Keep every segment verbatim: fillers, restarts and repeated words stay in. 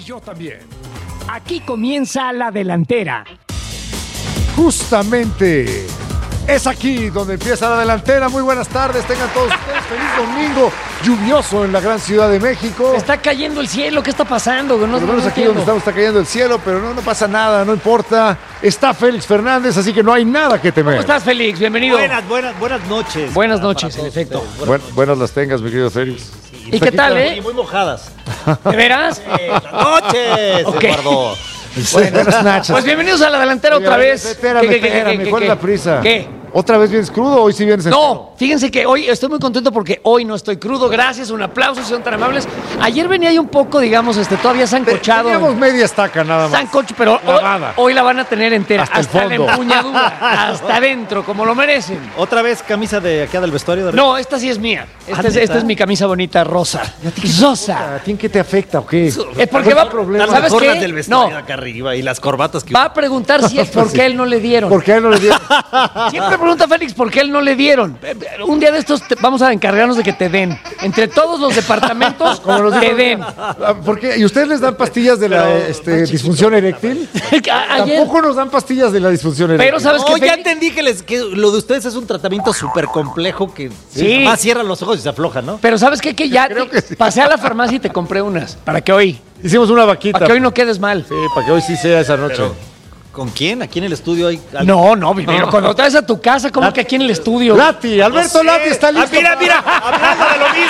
yo también. Aquí comienza La Delantera. Justamente es aquí donde empieza La Delantera. Muy buenas tardes, tengan todos ustedes feliz domingo lluvioso en la gran Ciudad de México. Está cayendo el cielo, ¿qué está pasando? No, Por lo menos aquí donde estamos está cayendo el cielo, pero no, no pasa nada, no importa. Está Félix Fernández, así que no hay nada que temer. ¿Cómo estás, Félix? Bienvenido. Buenas, buenas, buenas noches. Buenas para, noches, para en efecto. ustedes. Buen, buenas las tengas, mi querido Félix. ¿Y qué tal, eh? Y muy mojadas. ¿De veras? Buenas noches, Ok. Eduardo. Buenas nachas. Pues bienvenidos a La Delantera otra Oye, vez. Espérame, ¿Qué, qué, qué, espérame, qué, ¿cuál qué, es la prisa? ¿Qué? ¿Otra vez vienes crudo o hoy sí vienes entero? No, fíjense que hoy estoy muy contento porque hoy no estoy crudo. Gracias, un aplauso, si son tan amables. Ayer venía yo un poco, digamos, este, todavía sancochado. Teníamos media estaca nada más. Sancocho, pero hoy, Lavada. hoy la van a tener entera. Hasta el Hasta, fondo. la empuñadura, hasta adentro, como lo merecen. ¿Otra vez camisa de acá del vestuario? De... No, esta sí es mía. Esta, Ah, es, ¿neta? esta es mi camisa bonita rosa. Rosa. ¿A ti en qué te afecta o qué? Es porque va, problema? Están ¿sabes mejor las qué? del vestuario No, acá arriba y las corbatas que... va a preguntar si es por qué él no le dieron. ¿Por qué a él no le dio? Siempre pregunta Félix por qué él no le dieron. Un día de estos te- vamos a encargarnos de que te den. Entre todos los departamentos, Como nos te dijo- den. Ah, ¿por qué? ¿Y ustedes les dan pastillas de la Pero, este, disfunción eréctil? A- Ayer, Tampoco nos dan pastillas de la disfunción eréctil. pero sabes No, que ya Félix- entendí que, les, que lo de ustedes es un tratamiento súper complejo que Sí. más cierran los ojos y se aflojan, ¿no? pero sabes qué? Que ya Creo te- que sí. pasé a la farmacia y te compré unas para que hoy, Hicimos una vaquita. para que hoy no quedes mal. Sí, para que hoy sí sea esa noche. Pero, ¿con quién? ¿Aquí en el estudio hay alguien? No, no, pero cuando traes a tu casa, ¿cómo que aquí en el estudio? Lati, Alberto No sé. Lati está listo. Ah, mira, para- mira, hablando de lo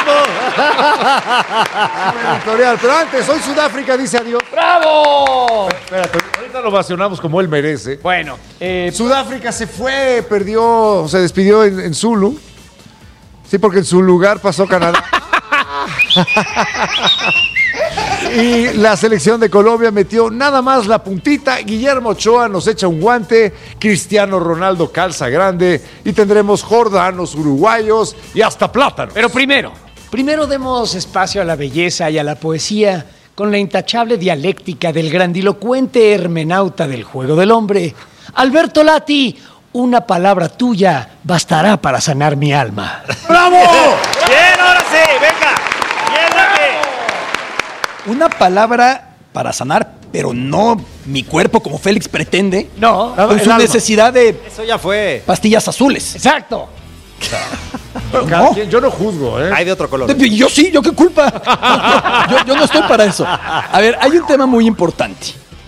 mismo. Editorial. Pero antes, hoy Sudáfrica dice adiós. ¡Bravo! Espérate, ahorita lo vacionamos como él merece. Bueno, eh, Sudáfrica se fue, perdió, se despidió en, en Zulu. Sí, porque en su lugar pasó Canadá. Y la selección de Colombia metió nada más la puntita. Guillermo Ochoa nos echa un guante. Cristiano Ronaldo calza grande. Y tendremos jordanos, uruguayos y hasta plátanos. pero primero, primero demos espacio a la belleza y a la poesía con la intachable dialéctica del grandilocuente hermenauta del juego del hombre. Alberto Lati, una palabra tuya bastará para sanar mi alma. ¡Bravo! Bien, ahora sí, venga. Bien, Lati. Una palabra para sanar, pero no mi cuerpo como Félix pretende, No, Ah, con el su alma. necesidad de Eso ya fue. pastillas azules. exacto. Cada quien- Yo no juzgo, ¿eh? Hay de otro color. De- Yo sí, yo qué culpa. yo, yo no estoy para eso. A ver, hay un tema muy importante,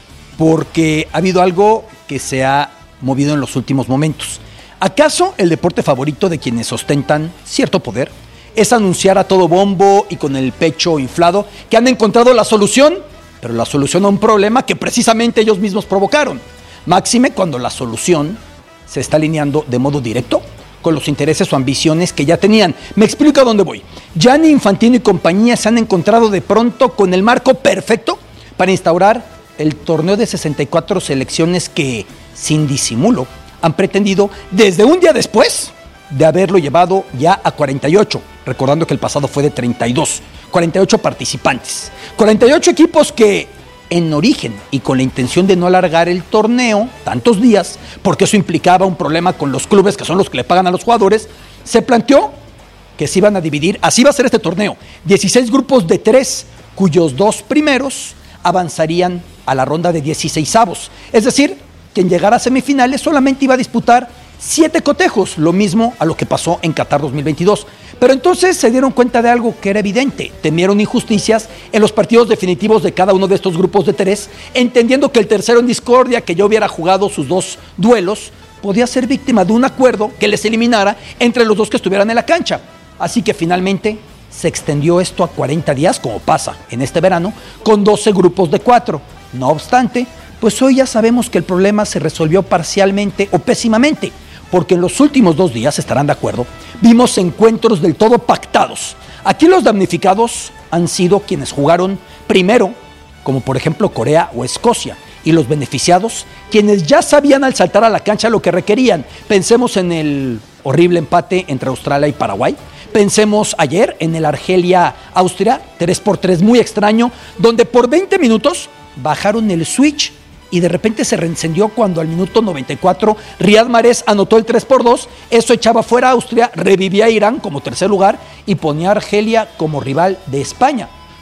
porque ha habido algo que se ha movido en los últimos momentos. ¿Acaso el deporte favorito de quienes ostentan cierto poder es anunciar a todo bombo y con el pecho inflado que han encontrado la solución, pero la solución a un problema que precisamente ellos mismos provocaron? Máxime cuando la solución se está alineando de modo directo con los intereses o ambiciones que ya tenían. Me explico a dónde voy. Gianni Infantino y compañía se han encontrado de pronto con el marco perfecto para instaurar el torneo de sesenta y cuatro selecciones que, sin disimulo, han pretendido desde un día después de haberlo llevado ya a cuarenta y ocho, recordando que el pasado fue de treinta y dos, cuarenta y ocho participantes, cuarenta y ocho equipos que en origen y con la intención de no alargar el torneo tantos días, porque eso implicaba un problema con los clubes que son los que le pagan a los jugadores, se planteó que se iban a dividir, así va a ser este torneo, dieciséis grupos de tres, cuyos dos primeros avanzarían a la ronda de dieciseisavos, es decir, quien llegara a semifinales solamente iba a disputar siete cotejos, lo mismo a lo que pasó en Qatar dos mil veintidós. Pero entonces se dieron cuenta de algo que era evidente, temieron injusticias en los partidos definitivos de cada uno de estos grupos de tres, entendiendo que el tercero en discordia, que ya hubiera jugado sus dos duelos, podía ser víctima de un acuerdo que les eliminara entre los dos que estuvieran en la cancha. Así que finalmente se extendió esto a cuarenta días, como pasa en este verano, con doce grupos de cuatro. No obstante, pues hoy ya sabemos que el problema se resolvió parcialmente o pésimamente, porque en los últimos dos días, estarán de acuerdo, vimos encuentros del todo pactados. Aquí los damnificados han sido quienes jugaron primero, como por ejemplo Corea o Escocia, y los beneficiados, quienes ya sabían al saltar a la cancha lo que requerían. Pensemos en el horrible empate entre Australia y Paraguay. Pensemos ayer en el Argelia-Austria, tres por tres muy extraño, donde por veinte minutos bajaron el switch y de repente se reencendió cuando al minuto noventa y cuatro Riyad Mahrez anotó el tres por dos. Eso echaba fuera a Austria, revivía a Irán como tercer lugar y ponía a Argelia como rival de España.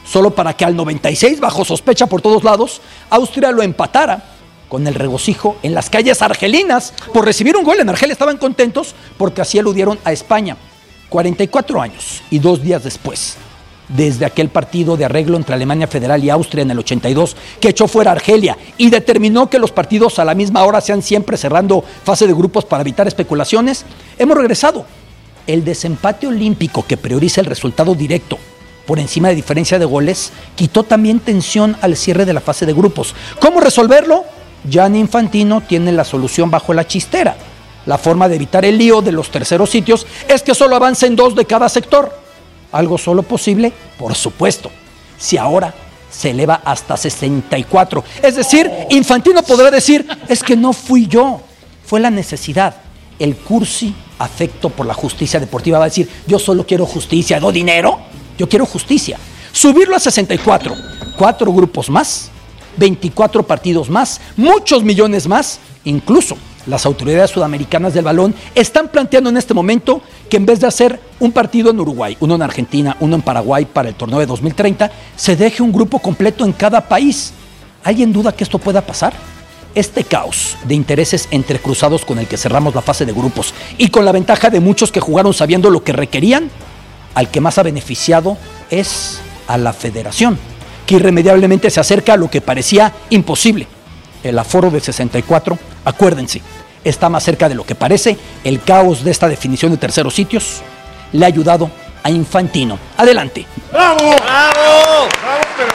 solo para que al noventa y seis, bajo sospecha por todos lados, Austria lo empatara con el regocijo en las calles argelinas por recibir un gol. En Argelia estaban contentos porque así eludieron a España. cuarenta y cuatro años y dos días después, desde aquel partido de arreglo entre Alemania Federal y Austria en el ochenta y dos, que echó fuera a Argelia y determinó que los partidos a la misma hora sean siempre cerrando fase de grupos para evitar especulaciones, hemos regresado. El desempate olímpico que prioriza el resultado directo por encima de diferencia de goles quitó también tensión al cierre de la fase de grupos. ¿Cómo resolverlo? Gianni Infantino tiene la solución bajo la chistera. La forma de evitar el lío de los terceros sitios es que solo avancen dos de cada sector. ¿Algo solo posible? Por supuesto. Si ahora se eleva hasta sesenta y cuatro. Es decir, Infantino podrá decir, es que no fui yo, fue la necesidad. El cursi afecto por la justicia deportiva va a decir, yo solo quiero justicia, ¿no dinero? Yo quiero justicia. Subirlo a sesenta y cuatro. Cuatro grupos más, veinticuatro partidos más, muchos millones más, incluso las autoridades sudamericanas del balón están planteando en este momento que en vez de hacer un partido en Uruguay, uno en Argentina, uno en Paraguay para el torneo de dos mil treinta, se deje un grupo completo en cada país. ¿Alguien duda que esto pueda pasar? Este caos de intereses entrecruzados con el que cerramos la fase de grupos y con la ventaja de muchos que jugaron sabiendo lo que requerían, al que más ha beneficiado es a la federación, que irremediablemente se acerca a lo que parecía imposible. El aforo de sesenta y cuatro, acuérdense, está más cerca de lo que parece. El caos de esta definición de terceros sitios le ha ayudado a Infantino. Adelante. ¡Bravo! ¡Bravo! ¡Bravo, pero...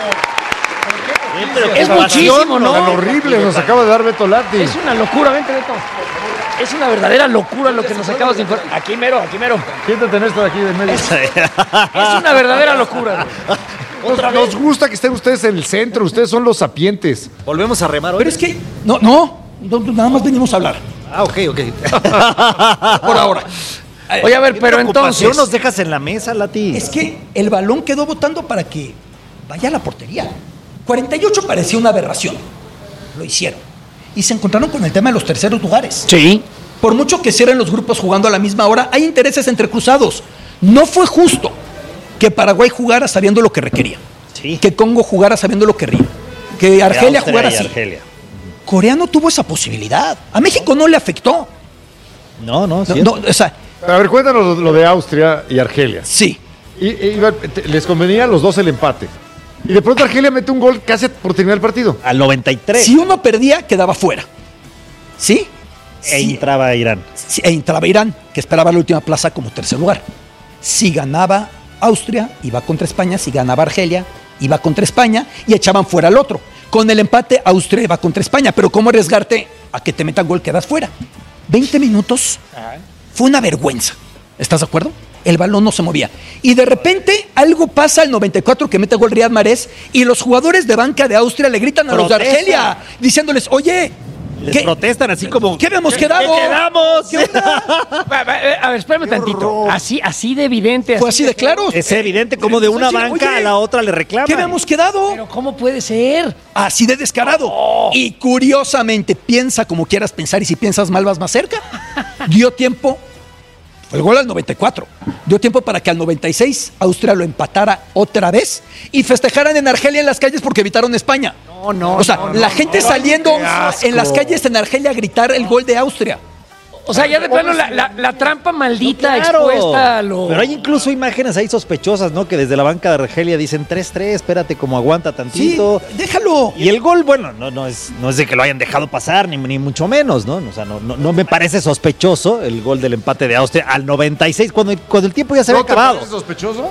Bien, pero Es qué muchísimo, ¿no? Tan horrible nos acaba de dar Beto Lati. Es una locura, vente, Beto. Es una verdadera locura lo que nos acabas de informar. Aquí mero, aquí mero. Siéntate en esto de aquí de medio. Es, es una verdadera locura. Nos, nos gusta que estén ustedes en el centro, ustedes son los sapientes. Volvemos a remar hoy. Pero es que, no, no, no, nada más venimos a hablar. Ah, ok, ok. Por ahora. Oye, a ver, ¿Qué pero preocupación entonces... nos dejas en la mesa, Lati? Es que el balón quedó votando para que vaya a la portería. cuarenta y ocho parecía una aberración. Lo hicieron. Y se encontraron con el tema de los terceros lugares. Sí. Por mucho que cierren los grupos jugando a la misma hora, hay intereses entrecruzados. No fue justo que Paraguay jugara sabiendo lo que requería. Sí. Que Congo jugara sabiendo lo que quería. Que Argelia Austria jugara y así. Argelia. Corea no tuvo esa posibilidad. A México no le afectó. No, no, No, sí. no, o sea, A ver, cuéntanos lo de Austria y Argelia. sí. Y, y iba- te- les convenía a los dos el empate. Y de pronto Argelia mete un gol casi por terminar el partido. Al noventa y tres. Si uno perdía, quedaba fuera. ¿Sí? E Sí. entraba Irán. Sí, e entraba Irán, que esperaba la última plaza como tercer lugar. Si ganaba Austria, iba contra España. Si ganaba Argelia, iba contra España y echaban fuera al otro. Con el empate, Austria iba contra España. Pero ¿cómo arriesgarte a que te metan gol? Quedas fuera. veinte minutos fue una vergüenza. ¿Estás de acuerdo? El balón no se movía. Y de repente algo pasa al noventa y cuatro que mete gol Riyad Mahrez y los jugadores de banca de Austria le gritan a los de Protestan. Argelia diciéndoles, oye, Les ¿qué, protestan así como... ¿qué habíamos ¿Qué- quedado? qué quedamos? ¿Qué onda? Va, va, eh, A ver, espérame tantito. Así, así de evidente. Fue así de claro. Es evidente como de una Oye, banca oye, a la otra le reclaman. ¿Qué habíamos quedado? Pero ¿cómo puede ser? Así de descarado. Y curiosamente, piensa como quieras pensar y si piensas mal vas más cerca. Dio tiempo, fue el gol al noventa y cuatro. Dio tiempo para que al noventa y seis Austria lo empatara otra vez y festejaran en Argelia en las calles porque evitaron España. No, no, O sea, no, la no, gente no. saliendo Qué asco. en las calles en Argelia a gritar el gol de Austria. O sea, ya de plano la, la- la trampa maldita Claro. expuesta a lo... Pero hay incluso imágenes ahí sospechosas, ¿no? Que desde la banca de Argelia dicen tres tres, espérate, como aguanta Sí, tantito. déjalo. Y el gol, bueno, no, no, es, no es de que lo hayan dejado pasar, ni, ni mucho menos, ¿no? O sea, no, no, no me parece sospechoso el gol del empate de Austria al noventa y seis, cuando, cuando el tiempo ya se había ¿No te acabado. parece sospechoso?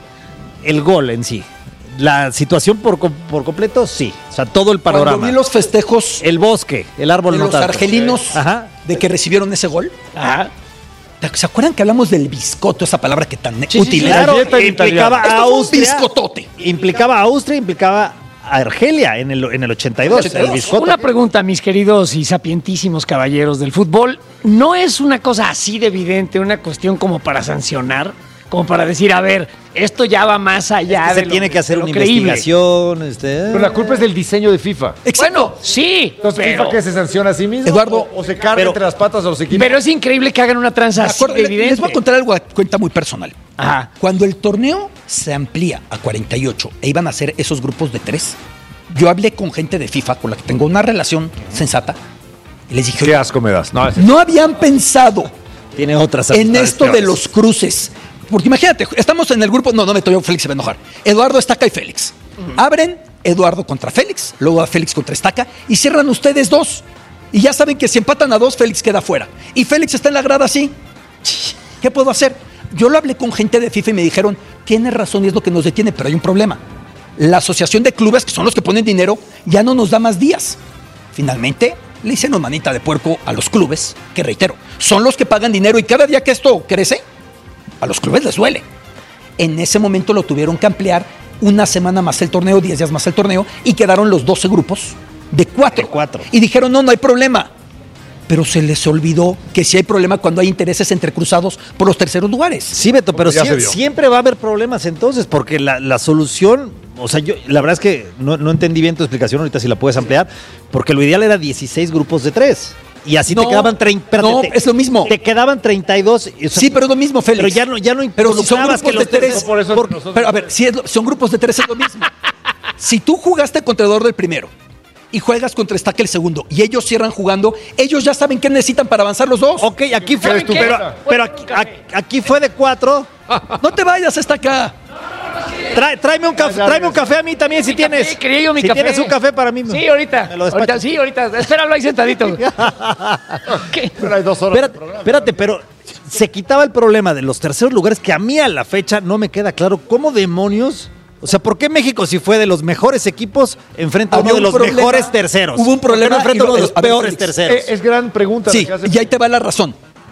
El gol en sí. La situación por, com- por completo, sí. O sea, todo el Cuando panorama. vi los festejos El bosque, el árbol de no los tanto. argelinos Ajá. de que recibieron ese gol. Ajá. ¿Se acuerdan que hablamos del biscotto, esa palabra que tan sí, útil sí, era? Claro, galleta en implicaba Esto a fue un Austria. biscotote. Implicaba a Austria, implicaba a Argelia en el, en el ochenta y dos. ochenta y dos. El biscoto. Una pregunta, mis queridos y sapientísimos caballeros del fútbol. ¿No es una cosa así de evidente, una cuestión como para sancionar? Como para decir, a ver, esto ya va más allá Se de lo- tiene que hacer de lo una creíble. investigación. Este, Pero la culpa es del diseño de FIFA. Bueno, sí, Entonces, pero, ¿FIFA que se sanciona a sí mismo? Eduardo, ¿O, o se carga pero- entre las patas a los equipos? pero es increíble que hagan una De transacción acuerdo, le- evidente. les voy a contar algo a cuenta muy personal. Ajá. Cuando el torneo se amplía a cuarenta y ocho e iban a hacer esos grupos de tres, yo hablé con gente de FIFA con la que tengo una relación sensata y les dije, Qué "Oye, asco me das. No, es- no habían pensado Tiene otras en amistades esto de peores. los cruces. Porque imagínate, estamos en el grupo, no, no me estoy, Félix se va a enojar. Eduardo, Estaca y Félix. Abren Eduardo contra Félix, luego a Félix contra Estaca y cierran ustedes dos. Y ya saben que si empatan a dos, Félix queda fuera. Y Félix está en la grada así. ¿Qué puedo hacer? Yo lo hablé con gente de FIFA y me dijeron, tienes razón y es lo que nos detiene, pero hay un problema. La asociación de clubes, que son los que ponen dinero, ya no nos da más días. Finalmente, le hicieron manita de puerco a los clubes, que reitero, son los que pagan dinero y cada día que esto crece, a los clubes les duele. En ese momento lo tuvieron que ampliar una semana más el torneo, diez días más el torneo, y quedaron los doce grupos de cuatro. De cuatro. Y dijeron, no, no hay problema. Pero se les olvidó que sí hay problema cuando hay intereses entrecruzados por los terceros lugares. Sí, Beto, pero Ya sie- se vio. siempre va a haber problemas entonces, porque la, la solución, o sea, yo la verdad es que no, no entendí bien tu explicación, ahorita si la puedes ampliar, porque lo ideal era dieciséis grupos de tres. Y así No, te quedaban treinta. no, es lo mismo. Te quedaban treinta y dos. y, o sea, Sí, pero es lo mismo, Félix. Pero ya no, ya no Pero si son involucrabas grupos que los de tres, tres- por eso por- nosotros- pero a ver, si es lo- son grupos de tres es lo mismo. Si tú jugaste contra Eduardo el primero y juegas contra Estaca el segundo y ellos cierran jugando, ellos ya saben qué necesitan para avanzar los dos. Ok, aquí fue, ¿Saben qué? pero, pero aquí, a- aquí fue de cuatro. No te vayas, Estaca. Trae- tráeme, un café, tráeme un café a mí también si Mi tienes. café, quería yo mi si café. tienes un café para mí. Sí, ahorita. Me lo despacho. ahorita sí, ahorita. Espéralo ahí sentadito. ¿Qué? Pero hay dos horas. Espérate, espérate, pero se quitaba el problema de los terceros lugares que a mí a la fecha no me queda claro cómo demonios. O sea, ¿por qué México, si fue de los mejores equipos, enfrenta a uno Había de un los problema, mejores terceros? hubo un ¿Por qué problema no enfrenta y a uno de lo- los a ver, peores Félix, terceros? Eh, es gran pregunta. Sí, la que hace- y ahí te va la razón.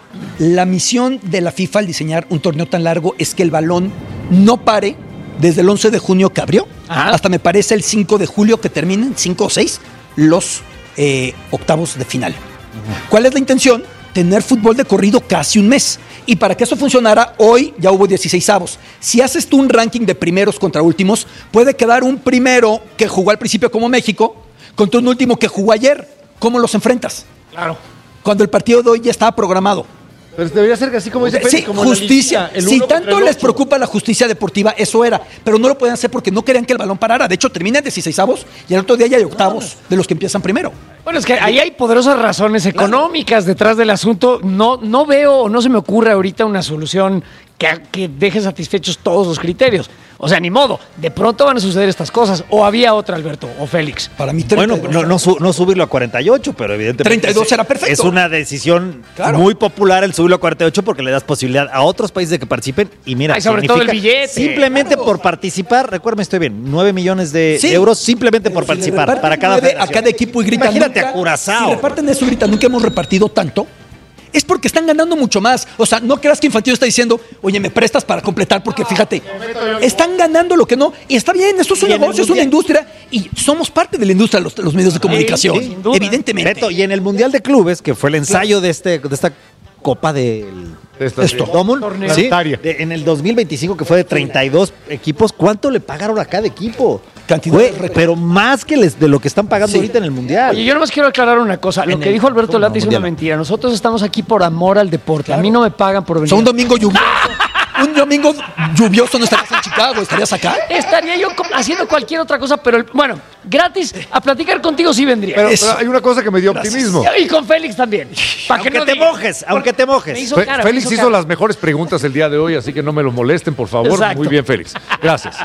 La misión de la FIFA al diseñar un torneo tan largo es que el balón no pare desde el once de junio que abrió Ajá. hasta me parece el cinco de julio que terminen, cinco o seis, los eh, octavos de final. ¿Cuál es la intención? Tener fútbol de corrido casi un mes. Y para que eso funcionara, hoy ya hubo dieciséis avos. Si haces tú un ranking de primeros contra últimos, puede quedar un primero que jugó al principio como México contra un último que jugó ayer. ¿Cómo los enfrentas? Claro. Cuando el partido de hoy ya estaba programado. Pero debería ser así como dice Félix, Sí, como en la justicia. liguilla, el Si uno contra tanto el les ocho. preocupa la justicia deportiva, eso era. Pero no lo pueden hacer porque no querían que el balón parara. De hecho, terminan dieciseisavos y el otro día ya hay octavos de los que empiezan primero. Bueno, es que ahí hay poderosas razones económicas detrás del asunto. No, no veo o no se me ocurre ahorita una solución que, que deje satisfechos todos los criterios. O sea, ni modo. De pronto van a suceder estas cosas. O había otra, Alberto, o Félix. Para mí, treinta y Bueno, dos. no, no, su- no subirlo a cuarenta y ocho, pero evidentemente. treinta y dos es- era perfecto. Es una decisión Claro. muy popular el subirlo a cuarenta y ocho porque le das posibilidad a otros países de que participen. Y mira, Ay, sobre todo el significa billete. Simplemente Claro. por participar, recuérdame, estoy bien, nueve millones de, Sí. de euros simplemente por Pero si le participar reparten para cada nueve a federación. cada equipo y gritan. Imagínate nunca- a Curazao. Si reparten eso y gritan, nunca hemos repartido tanto. Es porque están ganando mucho más. O sea, no creas que Infantino está diciendo, oye, me prestas para completar, porque fíjate, están ganando lo que no. Y está bien, esto es un Y en el negocio, es una Mundial- industria. Y somos parte de la industria, los, los medios de comunicación. sin duda. Evidentemente. Beto, y en el Mundial de Clubes, que fue el ensayo de, este, de esta Copa del Esta- Esto. Domul, Torneo. sí, Planetaria. de- en el dos mil veinticinco, que fue de treinta y dos equipos, ¿cuánto le pagaron a cada equipo? Cantidad Fue- de récord. pero más que les, de lo que están pagando Sí. ahorita en el Mundial. Oye, yo nomás quiero aclarar una cosa. Lo En que el- dijo Alberto ¿cómo no? Lati es una Mundial. mentira. Nosotros estamos aquí por amor al deporte. A mí no me pagan por O venir. sea, un domingo lluvioso. un domingo lluvioso no estarías en Chicago, estarías acá. Estaría yo co- haciendo cualquier otra cosa, pero el- bueno, gratis, a platicar contigo sí vendría. Pero, Eso. pero hay una cosa que me dio optimismo. Y con Félix también. Pa' Aunque no te diga. mojes, aunque te mojes. Me hizo Fe- cara, me Félix hizo cara. las mejores preguntas el día de hoy, así que no me lo molesten, por favor. Exacto. Muy bien, Félix. Gracias.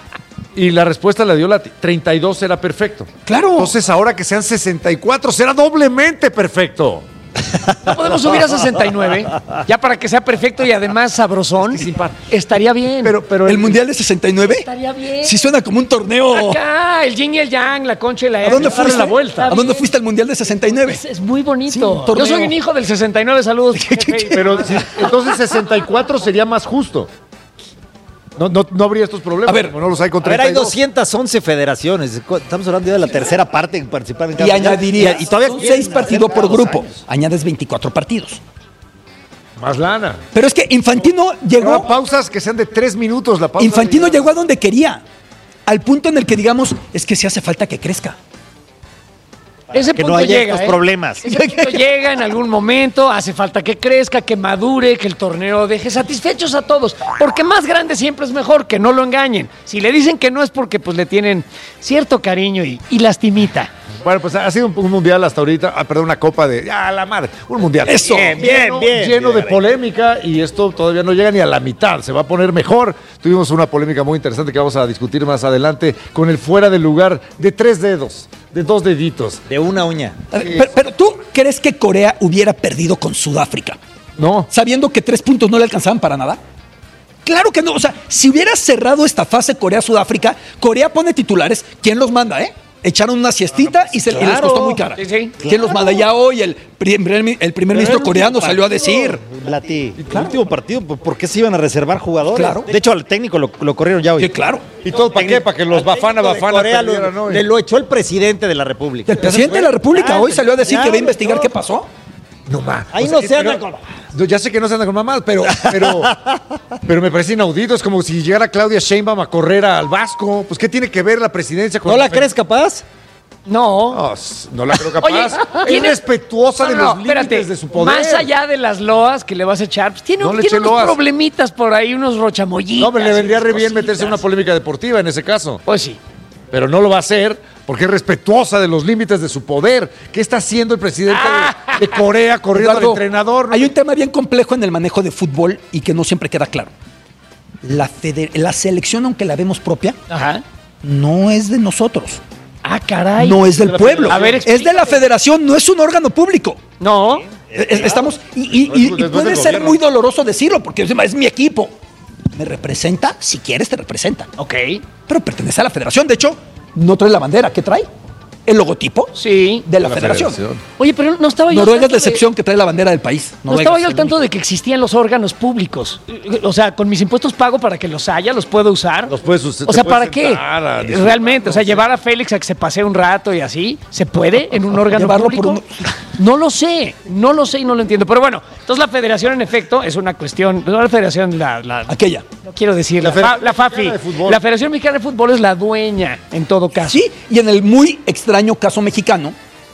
Y la respuesta la dio Lati. treinta y dos era perfecto. Claro. Entonces, ahora que sean sesenta y cuatro, será doblemente perfecto. ¿No podemos subir a sesenta y nueve? Ya para que sea perfecto y además sabrosón. Estaría bien. Pero, pero ¿El Mundial de sesenta y nueve? Estaría bien. Sí suena como un torneo. Acá, el yin y el yang, la concha y la ¿A R. dónde Darle fuiste? la vuelta. ¿A dónde fuiste al Mundial de sesenta y nueve? Es, es muy Sí, bonito. un torneo. Yo soy un hijo del sesenta y nueve, saludos. jefe. Pero si- entonces sesenta y cuatro sería más justo. No, no, no habría estos problemas. A ver, como no los hay con A ver, hay treinta y dos. doscientas once federaciones. Estamos hablando ya de la tercera parte en participar en cada Y mundial. añadiría, Y, y todavía son quieren seis partidos hacer por cada dos grupo. años. Añades veinticuatro partidos. Más lana. Pero es que Infantino llegó... Ahora, pausas que sean de tres minutos la pausa. Infantino llegó a donde quería. Al punto en el que digamos, es que sí hace falta que crezca. Ese que punto no haya llega, estos ¿eh? problemas. Ese punto llega en algún momento, hace falta que crezca, que madure, que el torneo deje satisfechos a todos. Porque más grande siempre es mejor, que no lo engañen. Si le dicen que no es porque pues le tienen cierto cariño y, y lastimita. Bueno, pues ha sido un, un mundial hasta ahorita, ah, perdón, una copa de, ah, la madre, un mundial. Eso. Bien, bien, lleno, bien. lleno bien, de polémica y esto todavía no llega ni a la mitad, se va a poner mejor. Tuvimos una polémica muy interesante que vamos a discutir más adelante con el fuera del lugar de tres dedos, de dos deditos. De una uña. A ver, pero, pero ¿tú crees que Corea hubiera perdido con Sudáfrica? No. Sabiendo que tres puntos no le alcanzaban para nada. Claro que no. O sea, si hubiera cerrado esta fase Corea-Sudáfrica, Corea pone titulares. ¿Quién los manda, eh? Echaron una siestita y, se, y les claro. costó muy cara. Sí, sí. ¿Quién los manda? Ya hoy el primer, el primer ministro coreano salió a decir. Lati, el último partido, ¿por qué se iban a reservar jugadores? Claro. De hecho, al técnico lo, lo corrieron ya hoy. Sí, claro. ¿Y todo para qué? Para que los Al Bafana técnico de Bafana Corea lo- perdieran hoy. le lo echó el presidente de la República. El presidente de la República Ah, hoy salió a decir ya, que va a investigar no. qué pasó. No más. Ahí no se anda con- No, ya sé que no se anda con mamás, pero, pero, pero me parece inaudito. Es como si llegara Claudia Sheinbaum a correr al Vasco. Pues, ¿qué tiene que ver la presidencia con ¿No la crees capaz? No. No, s- no la creo capaz. Oye, es tiene- respetuosa No, de no, los no, espérate. límites de su poder. Más allá de las loas que le vas a echar, pues tiene, No un- le tiene eché unos loas. problemitas por ahí, unos rochamollitas. No, pero le vendría re bien unas meterse en una cositas. polémica deportiva en ese caso. Pues sí. Pero no lo va a hacer porque es respetuosa de los límites de su poder. ¿Qué está haciendo el presidente de, de Corea corriendo Eduardo, al entrenador? Hay un tema bien complejo en el manejo de fútbol y que no siempre queda claro. La, feder- la selección, aunque la vemos propia, Ajá. no es de nosotros. Ah, caray. No es del pueblo. A ver, es de la explícate. federación, no es un órgano público. No. Es- Estamos, y, y- No es- y- y no es puede del ser gobierno. muy doloroso decirlo, porque es es mi equipo. Me representa, si quieres te representa. Ok. Pero pertenece a la federación. De hecho, no trae la bandera. ¿Qué trae? El logotipo Sí. de la, La federación. federación. Oye, pero no estaba yo. al Noruega es tanto la de- excepción que trae la bandera del país. No Noruega estaba es yo al el tanto único. de que existían los órganos públicos. O sea, con mis impuestos pago para que los haya, los puedo usar. Los puedes us- O te sea, puedes ¿para qué? sentar a disfrutar, Realmente, o sea, no sé. llevar a Félix a que se pasee un rato y así, ¿se puede en un órgano Llevarlo por público? No lo sé, no lo sé y no lo entiendo. Pero bueno, entonces la federación en efecto es una cuestión, no la federación, la, la- Aquella. no quiero decir, La la, fa- Federación la FAFI, Mexicana de Fútbol. la Federación Mexicana de Fútbol es la dueña en todo caso. Sí, y en el muy extraño caso mexicano,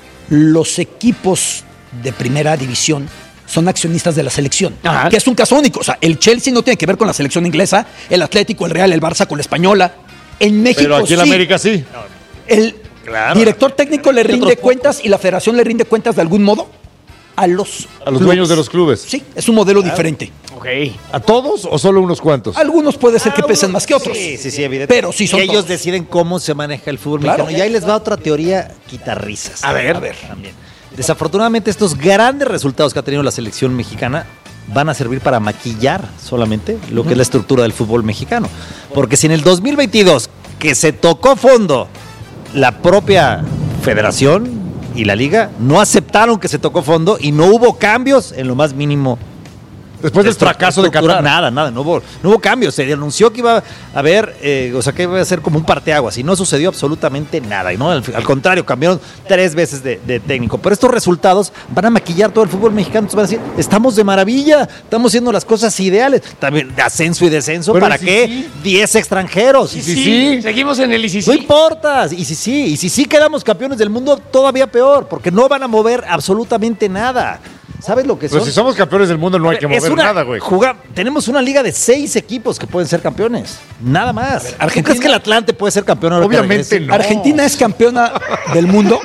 los equipos de primera división son accionistas de la selección, Ajá. que es un caso único. O sea, el Chelsea no tiene que ver con la selección inglesa, el Atlético, el Real, el Barça con la española. En México Pero aquí en sí. América sí. El Claro. director técnico le rinde otros cuentas y la federación le rinde cuentas de algún modo a los A los clubes. dueños de los clubes. Sí, es un modelo diferente. Ok. ¿A todos o solo unos cuantos? Algunos puede ser que pesen más que otros. Sí, sí, sí, evidente. Pero sí son Y ellos todos. deciden cómo se maneja el fútbol Claro. mexicano. Y ahí les va otra teoría quitarrisas. A ver. A ver. También. Desafortunadamente, estos grandes resultados que ha tenido la selección mexicana van a servir para maquillar solamente lo que es la estructura del fútbol mexicano. Porque si en el dos mil veintidós, que se tocó fondo la propia federación y la liga, no aceptaron que se tocó fondo y no hubo cambios en lo más mínimo. Después del fracaso de Estructura, Qatar. Nada, nada, no hubo, no hubo cambios. Se anunció que iba a haber, eh, o sea, que iba a ser como un parteaguas y no sucedió absolutamente nada. Y no, al, al contrario, cambiaron tres veces de, de técnico. Pero estos resultados van a maquillar todo el fútbol mexicano. Entonces van a decir, estamos de maravilla, estamos haciendo las cosas ideales. También de ascenso y descenso. Pero ¿Para ¿y si qué? sí? diez extranjeros. ¿Y si sí? Seguimos en el I C C. No importa, y si sí, y si sí quedamos campeones del mundo, todavía peor, porque no van a mover absolutamente nada. ¿Sabes lo que son? Pues si somos campeones del mundo no hay que Es mover una- nada, güey. juga- tenemos una liga de seis equipos que pueden ser campeones. Nada más. ¿Tú Argentina- crees que el Atlante puede ser campeón ahora que Obviamente regrese? no. Argentina es campeona del mundo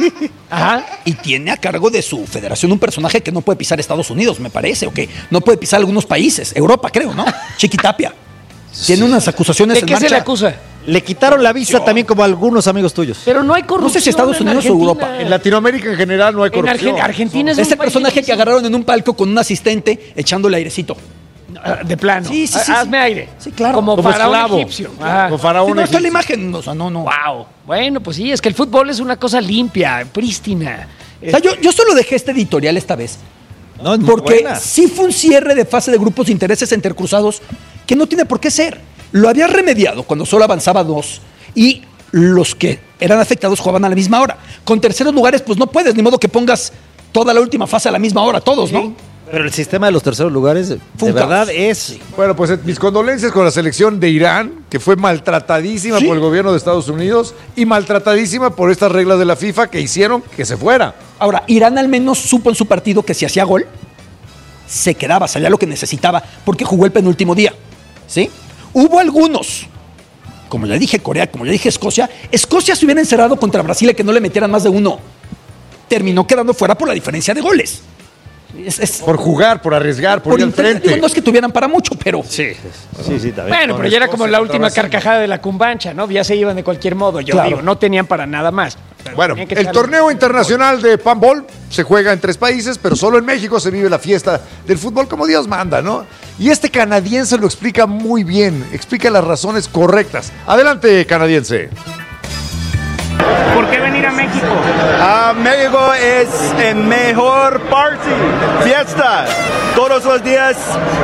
Ajá. y tiene a cargo de su federación un personaje que no puede pisar Estados Unidos, me parece, o que no puede pisar algunos países, Europa creo, ¿no? Chiquitapia. Tiene unas acusaciones ¿De en qué se marcha. le acusa? Le quitaron la visa también como a algunos amigos tuyos. Pero no hay corrupción. No sé si Estados en Unidos o Argentina. Europa. En Latinoamérica en general no hay En corrupción. Argen- Argentina es Ese un país personaje que bellísimo. agarraron en un palco con un asistente echándole airecito. Ah, De plano. Sí, sí, sí, Hazme sí. aire. Sí, claro. Como, Como faraón esclavo. egipcio. Ajá. Con faraón Sí, no está la egipcio. imagen, o sea, no, no. Wow. Bueno, pues sí, es que el fútbol es una cosa limpia, prístina. O sea, yo, yo solo dejé este editorial esta vez. No, es muy Porque buena. sí fue un cierre de fase de grupos de intereses intercruzados que no tiene por qué ser. Lo había remediado cuando solo avanzaba dos y los que eran afectados jugaban a la misma hora. Con terceros lugares, pues no puedes, ni modo que pongas toda la última fase a la misma hora, todos, ¿no? Pero el sistema de los terceros lugares, de Fue un verdad, caos. es... Bueno, pues eh, mis condolencias con la selección de Irán, que fue maltratadísima Sí. por el gobierno de Estados Unidos y maltratadísima por estas reglas de la FIFA que hicieron que se fuera. Ahora, Irán al menos supo en su partido que si hacía gol, se quedaba, salía lo que necesitaba, porque jugó el penúltimo día. ¿Sí? Hubo algunos, como ya dije Corea, como ya dije Escocia, Escocia se hubiera encerrado contra Brasil y que no le metieran más de uno. Terminó quedando fuera por la diferencia de goles. Es, es- Por jugar, por arriesgar, por, por ir al interés, frente. digo, no es que tuvieran para mucho, pero Sí, sí, sí, también. Bueno, pero ya era como la última carcajada de la cumbancha, ¿no? Ya se iban de cualquier modo. Yo Claro. digo, no tenían para nada más. Pero Bueno, tenían que el echarle- torneo internacional de Panball se juega en tres países, pero solo en México se vive la fiesta del fútbol como Dios manda, ¿no? Y este canadiense lo explica muy bien, explica las razones correctas. Adelante, canadiense. ¿Por qué venir a México? Ah, México es el mejor party, fiesta, todos los días,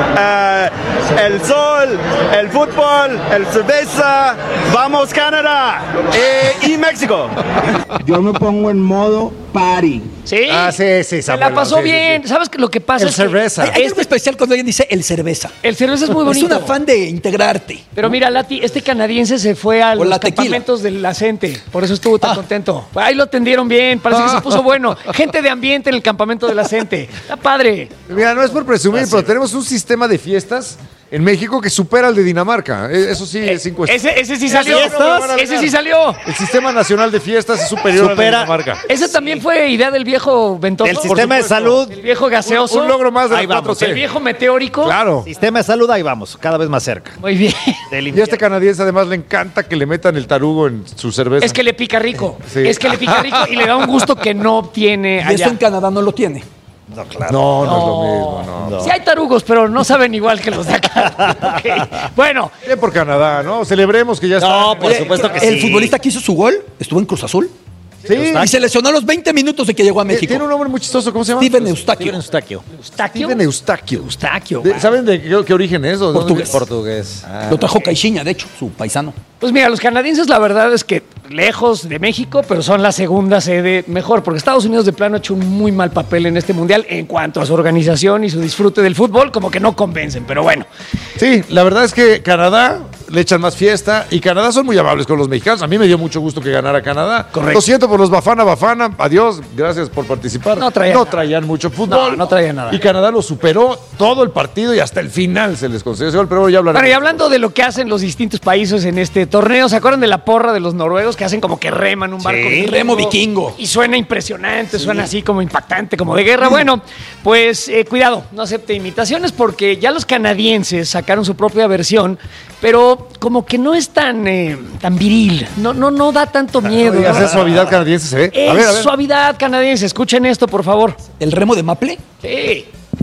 ah, el sol, el fútbol, el cerveza, vamos Canadá eh, y México. Yo me pongo en modo party. Sí. Ah, sí, sí, Se Samuel, la pasó sí, sí, bien. sí. ¿Sabes qué? Lo que pasa El es que cerveza. hay, hay algo especial cuando alguien dice el cerveza. el cerveza es muy Es bonito. un afán de integrarte. Pero mira, Lati, este canadiense se fue a O los la tequila. campamentos del Acente. Por eso estuvo tan Ah. contento. Ahí lo atendieron bien. Parece que se puso bueno. Gente de ambiente en el campamento del Acente. Está padre. Mira, no es por presumir, pero tenemos un sistema de fiestas en México que supera al de Dinamarca. Eh, Eso sí, es sin cuestión. Ese, ese sí salió. ¿Fiestas? Ese sí salió. El sistema nacional de fiestas es superior Supera- al de Dinamarca. Ese también fue idea del viejo Ventoso. El sistema de salud, El viejo gaseoso. Un, un logro más de Ahí la vamos, cuatro T. El viejo meteórico. Claro. sistema de salud, ahí vamos, cada vez más cerca. Muy bien. Del Y a este infierno. canadiense además le encanta que le metan el tarugo en su cerveza. Es que le pica rico. Sí. Es que le pica rico y le da un gusto que no obtiene Y allá. eso en Canadá no lo tiene. No, claro. No, no, es lo mismo, no. No. Sí hay tarugos, pero no saben igual que los de acá. Ok. Bueno, Bien por Canadá, ¿no? Celebremos que ya está. No, por Oye, supuesto que el sí. futbolista que hizo su gol estuvo en Cruz Azul. Sí. Y se lesionó a los veinte minutos de que llegó a Eh, México. Tiene un nombre muy chistoso, ¿cómo se llama? Steven Eustaquio. Steven Eustaquio. Eustaquio. Steven Eustaquio. Eustaquio. De- wow. ¿Saben de qué, qué origen es? ¿O de dónde Portugués. viene? Portugués. Ah. Lo trajo Caixinha, de hecho, su paisano. Pues mira, los canadienses la verdad es que lejos de México, pero son la segunda sede mejor, porque Estados Unidos de plano ha hecho un muy mal papel en este mundial en cuanto a su organización y su disfrute del fútbol, como que no convencen, pero bueno. Sí, la verdad es que Canadá le echan más fiesta y Canadá son muy amables con los mexicanos. A mí me dio mucho gusto que ganara Canadá. Correcto. Lo siento por los Bafana Bafana. Adiós, gracias por participar. No traían nada. traían mucho fútbol. No, no traían nada. Y Canadá lo superó todo el partido y hasta el final se les concedió ese gol, pero ya hablaremos. Bueno, y hablando de lo que hacen los distintos países en este torneo, ¿se acuerdan de la porra de los noruegos que hacen como que reman un barco? vikingo? remo vikingo. Y suena impresionante, suena así como impactante, como de guerra. Bueno, pues eh, cuidado, no acepte imitaciones porque ya los canadienses sacaron su propia versión, pero como que no es tan, eh, tan viril, no, no, no da tanto miedo. Oiga, esa suavidad canadiense se ve. Es A ver, a ver. suavidad canadiense, escuchen esto, por favor. ¿El remo de Maple? Sí.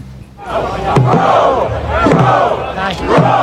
Ay.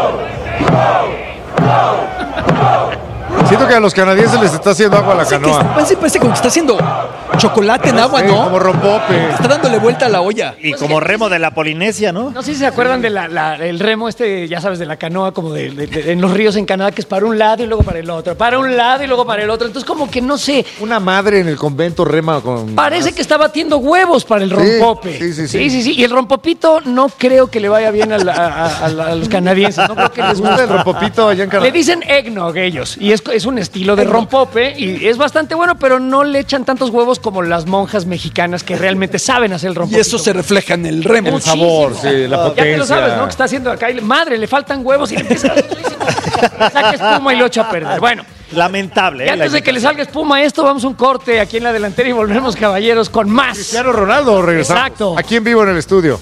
Siento que a los canadienses les está haciendo agua a la Parece que, canoa. parece, parece como que está haciendo chocolate en agua, Sí, ¿no? como rompope. Está dándole vuelta a la olla. Y como remo de la Polinesia, ¿no? No sé si se acuerdan del el remo este, ya sabes, de la canoa, como de, de- de- en los ríos en Canadá, que es para un lado y luego para el otro, para un lado y luego para el otro. Entonces, como que no sé, Una madre en el convento rema con. parece que está batiendo huevos para el rompope. sí, sí, sí. sí, sí, sí. Y el rompopito no creo que le vaya bien a, la- a- a- a la- a los canadienses. No creo que les ¿Les gusta guste. el rompopito allá en Canadá? Le dicen eggnog ellos, y es, es un estilo de rompope, y es bastante bueno, pero no le echan tantos huevos como las monjas mexicanas que realmente saben hacer el Y rompopito. eso se refleja en el remo. El sabor, sí, la Ya te lo sabes, potencia. ¿no? Que está haciendo acá. y, Madre, le faltan huevos y le empieza a saca espuma y lo echa a perder. Bueno, Lamentable, y ¿eh? antes La de que le salga espuma a esto, vamos a un corte aquí en la delantera y volvemos, caballeros, con más. Cristiano Ronaldo regresamos. Exacto. Aquí en vivo en el estudio.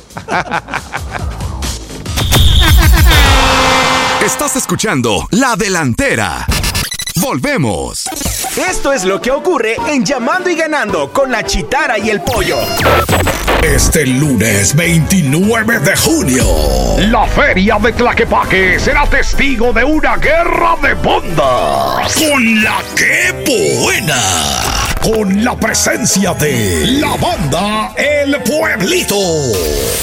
Estás escuchando La Delantera. Volvemos. Esto es lo que ocurre en Llamando y Ganando con la Chitara y el Pollo. Este lunes veintinueve de junio. La feria de Tlaquepaque será testigo de una guerra de bandas. Con la que buena. Con la presencia de la banda El Pueblito.